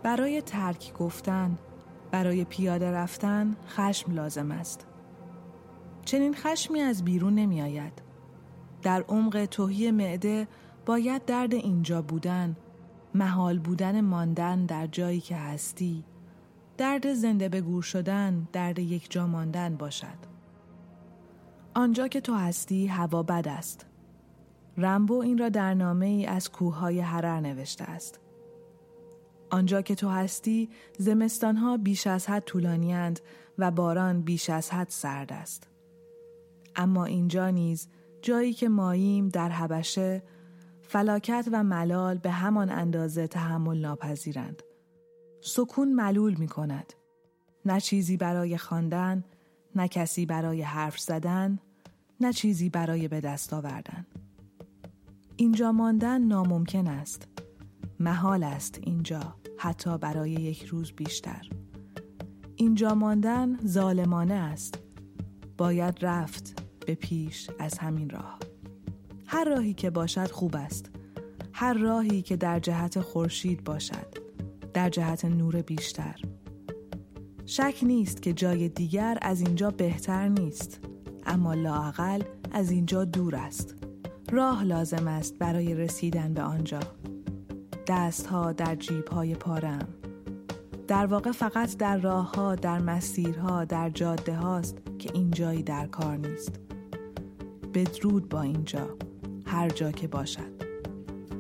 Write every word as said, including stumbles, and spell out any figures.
برای ترک گفتن، برای پیاده رفتن خشم لازم است. چنین خشمی از بیرون نمی آید. در عمق تهی معده باید درد اینجا بودن، محال بودن ماندن در جایی که هستی، درد زنده به گور شدن، درد یک جا ماندن باشد. آنجا که تو هستی هوا بد است. رامبو این را در نامه ای از کوههای حرر نوشته است. آنجا که تو هستی زمستانها بیش از حد طولانی‌اند و باران بیش از حد سرد است. اما اینجا نیز جایی که ماییم در حبشه، فلاکت و ملال به همان اندازه تحمل ناپذیرند. سکون ملول می کند. نه چیزی برای خواندن، نه کسی برای حرف زدن، نه چیزی برای به دست آوردن. اینجا ماندن ناممکن است. محال است اینجا، حتی برای یک روز بیشتر. اینجا ماندن ظالمانه است. باید رفت به پیش از همین راه. هر راهی که باشد خوب است. هر راهی که در جهت خورشید باشد، در جهت نور بیشتر. شک نیست که جای دیگر از اینجا بهتر نیست، اما لااقل از اینجا دور است. راه لازم است برای رسیدن به آنجا. دستها در جیب‌های پاره‌ام. در واقع فقط در راه‌ها، در مسیرها، در جاده هاست که این جایی در کار نیست. بدرود با اینجا، هر جا که باشد.